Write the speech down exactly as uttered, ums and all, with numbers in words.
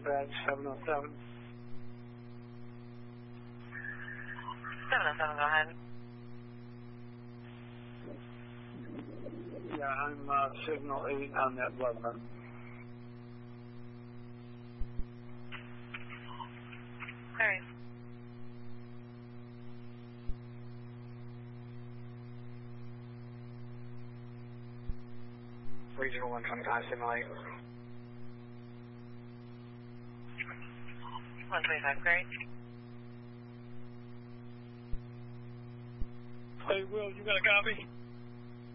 dispatch, seven oh seven. seven oh seven, go ahead. Yeah, I'm uh, signal eight on that blood run. Alright. Regional one twenty-five, signal eight. one twenty-five, great. Hey, Will, you got a copy?